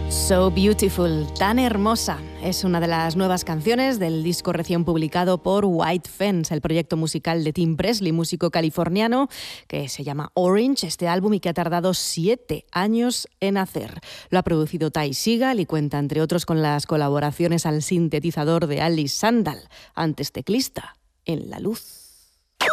So Beautiful, tan hermosa, es una de las nuevas canciones del disco recién publicado por White Fence, el proyecto musical de Tim Presley, músico californiano, que se llama Orange, este álbum, y que ha tardado 7 años en hacer. Lo ha producido Ty Segall y cuenta, entre otros, con las colaboraciones al sintetizador de Alice Sandal, antes teclista en La Luz.